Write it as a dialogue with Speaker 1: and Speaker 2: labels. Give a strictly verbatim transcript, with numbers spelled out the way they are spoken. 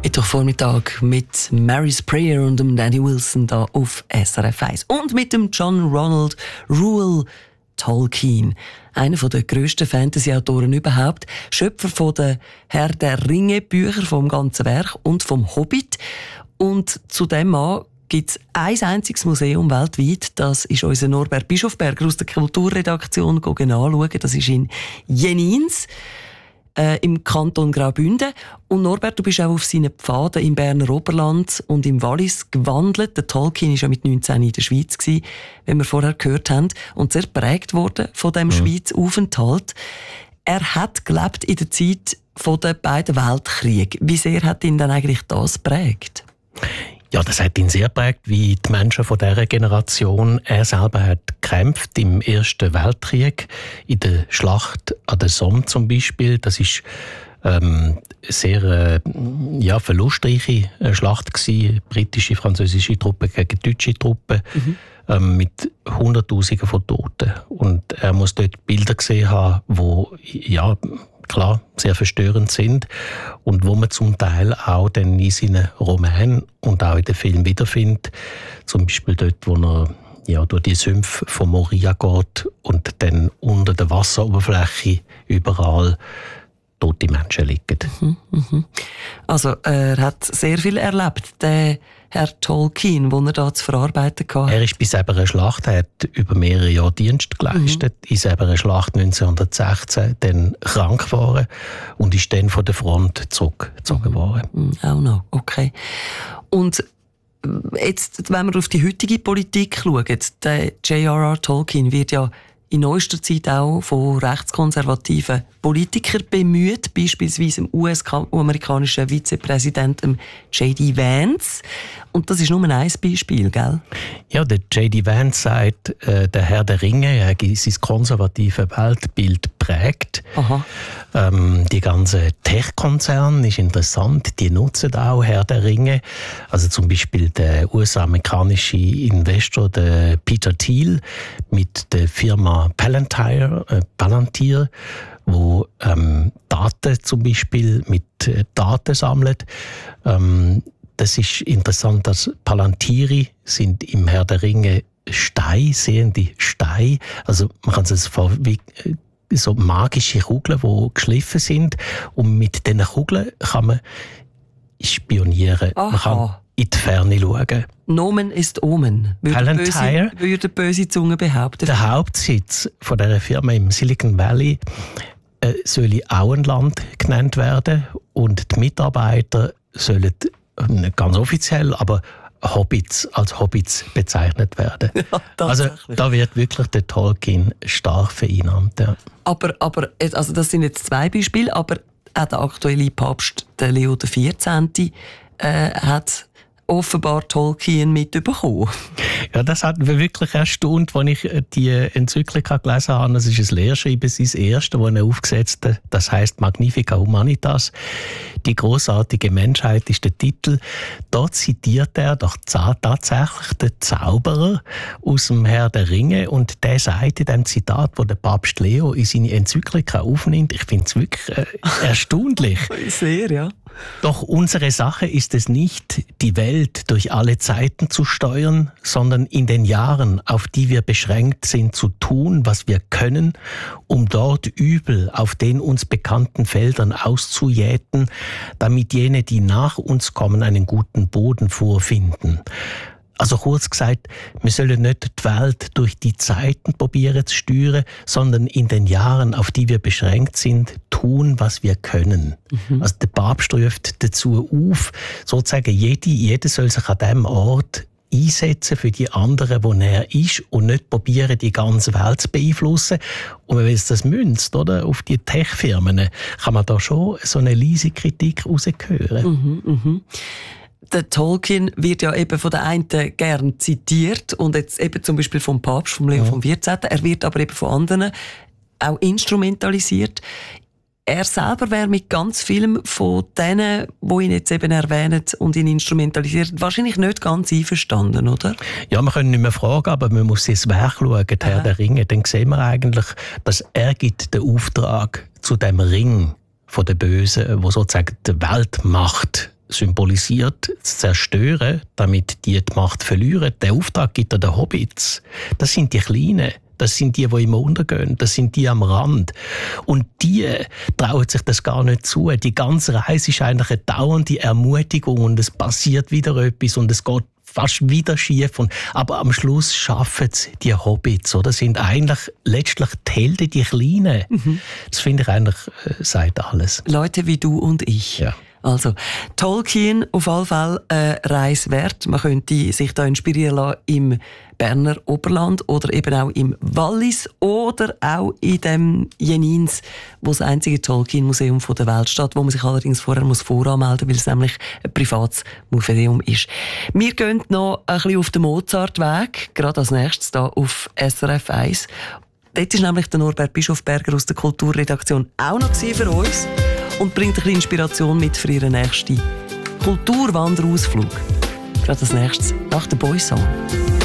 Speaker 1: Mittwochvormittag mit Mary's Prayer und dem Danny Wilson da auf S R F eins. Und mit dem John Ronald Reuel Tolkien, einer der grössten Fantasy-Autoren überhaupt, Schöpfer von den Herr der Ringe-Bücher vom ganzen Werk und vom Hobbit. Und zu dem Mann gibt es ein einziges Museum weltweit. Das ist unser Norbert Bischofberger aus der Kulturredaktion anschauen. Das ist in Jenins äh, im Kanton Graubünden. Und Norbert, du bist auch auf seinen Pfaden im Berner Oberland und im Wallis gewandelt. Der Tolkien war ja mit neunzehn in der Schweiz, wie wir vorher gehört haben, und sehr geprägt worden von diesem ja. Schweiz-Aufenthalt. Er hat gelebt in der Zeit der beiden Weltkriege. Wie sehr hat ihn dann eigentlich das geprägt?
Speaker 2: Ja, das hat ihn sehr geprägt, wie die Menschen von dieser Generation. Er selber hat gekämpft im Ersten Weltkrieg, in der Schlacht an der Somme zum Beispiel. Das ist ähm, eine sehr äh, ja, verlustreiche Schlacht gewesen. Britische, französische Truppen gegen deutsche Truppen, mhm. ähm, mit Hunderttausenden von Toten. Und er muss dort Bilder gesehen haben, wo, ja, klar, sehr verstörend sind und wo man zum Teil auch dann in seinen Romanen und auch in den Filmen wiederfindet. Zum Beispiel dort, wo er ja, durch die Sümpfe von Moria geht und dann unter der Wasseroberfläche überall tote Menschen liegen.
Speaker 1: Mhm, mhm. Also er hat sehr viel erlebt, der Herr Tolkien, den er da zu verarbeiten hatte.
Speaker 2: Er ist bei selber einer Schlacht, er hat über mehrere Jahre Dienst geleistet, mhm. in selber einer Schlacht neunzehnhundertsechzehn dann krank geworden und ist dann von der Front zurückgezogen worden.
Speaker 1: Mhm. Auch noch, okay. Und jetzt, wenn wir auf die heutige Politik schauen, der J R R Tolkien wird ja in neuester Zeit auch von rechtskonservativen Politikern bemüht, beispielsweise dem U S-amerikanischen Vizepräsidenten J D Vance. Und das ist nur ein Beispiel, gell?
Speaker 2: Ja, der J D Vance sagt, äh, der Herr der Ringe, er hat sein konservatives Weltbild prägt.
Speaker 1: Aha.
Speaker 2: Ähm, die ganzen Tech-Konzerne ist interessant, die nutzen auch Herr der Ringe. Also zum Beispiel der U S-amerikanische Investor, der Peter Thiel, mit der Firma Palantir, äh, Palantir wo ähm, Daten zum Beispiel mit äh, Daten sammelt. Ähm, das ist interessant, dass Palantiri sind im Herr der Ringe Steine, sehende Steine. Also man kann es vor wie äh, so magische Kugeln, die geschliffen sind. Und mit diesen Kugeln kann man spionieren.
Speaker 1: Aha.
Speaker 2: Man kann in die Ferne schauen.
Speaker 1: Nomen ist Omen, würde böse, würde böse Zunge behaupten.
Speaker 2: Der Hauptsitz von dieser Firma im Silicon Valley äh, soll Auenland genannt werden und die Mitarbeiter sollen nicht ganz offiziell, aber Hobbits als Hobbits bezeichnet werden. Ja, also da wird wirklich der Tolkien stark vereinnahmt. Ja.
Speaker 1: Aber, aber also das sind jetzt zwei Beispiele, aber auch der aktuelle Papst, der Leo der vierzehnte Äh, hat offenbar Tolkien mitbekommen.
Speaker 2: Ja, das hat mich wirklich erstaunt, als ich die Enzyklika gelesen habe. Das ist ein Lehrschreiben, sein erstes, das er aufgesetzt hat. Das heisst Magnifica Humanitas. Die grossartige Menschheit ist der Titel. Dort zitiert er doch tatsächlich den Zauberer aus dem Herr der Ringe und der sagt in dem Zitat, wo der Papst Leo in seine Enzyklika aufnimmt, ich finde es wirklich äh, erstaunlich.
Speaker 1: Sehr, ja.
Speaker 2: Doch unsere Sache ist es nicht, die Welt durch alle Zeiten zu steuern, sondern in den Jahren, auf die wir beschränkt sind, zu tun, was wir können, um dort Übel auf den uns bekannten Feldern auszujäten, damit jene, die nach uns kommen, einen guten Boden vorfinden. Also kurz gesagt, wir sollen nicht die Welt durch die Zeiten probieren zu steuern, sondern in den Jahren, auf die wir beschränkt sind, tun, was wir können. Mhm. Also der Papst ruft dazu auf, sozusagen, jede, jeder soll sich an diesem Ort einsetzen für die anderen, wo er ist und nicht probieren, die ganze Welt zu beeinflussen. Und wenn es das münzt, oder, auf die Tech-Firmen, kann man da schon so eine leise Kritik raushören.
Speaker 1: Mhm, mhm. Der Tolkien wird ja eben von den einen gern zitiert und jetzt eben zum Beispiel vom Papst, vom Leo ja. vom vierzehnten Er wird aber eben von anderen auch instrumentalisiert. Er selber wäre mit ganz vielen von denen, die ihn jetzt eben erwähnen und ihn instrumentalisieren, wahrscheinlich nicht ganz einverstanden, oder? Ja,
Speaker 2: wir können nicht mehr fragen, aber man muss ins Werk schauen, der Herr der Ringe. Dann sehen wir eigentlich, dass er gibt den Auftrag zu dem Ring von den Bösen, wo sozusagen die Weltmacht symbolisiert, zu zerstören, damit die die Macht verlieren. Der Auftrag gibt er den Hobbits. Das sind die Kleinen. Das sind die, die immer untergehen. Das sind die am Rand. Und die trauen sich das gar nicht zu. Die ganze Reise ist eigentlich eine dauernde Ermutigung und es passiert wieder etwas und es geht fast wieder schief. Und, aber am Schluss schaffen es die Hobbits. Oder? Das sind eigentlich letztlich die Helden, die Kleinen. Mhm. Das finde ich eigentlich, äh, sagt alles.
Speaker 1: Leute wie du und ich.
Speaker 2: Ja.
Speaker 1: Also, Tolkien auf alle Fälle äh, Reise wert. Man könnte sich da inspirieren lassen im Berner Oberland oder eben auch im Wallis oder auch in dem Jenins, wo das einzige Tolkien-Museum der Welt steht, wo man sich allerdings vorher muss voranmelden muss, weil es nämlich ein privates Museum ist. Wir gehen noch ein bisschen auf den Mozart-Weg, gerade als nächstes hier auf S R F eins. Dort ist nämlich der Norbert Bischofberger aus der Kulturredaktion auch noch für uns und bringt ein bisschen Inspiration mit für ihren nächsten Kulturwanderausflug. Gerade als nächstes nach dem Boysong.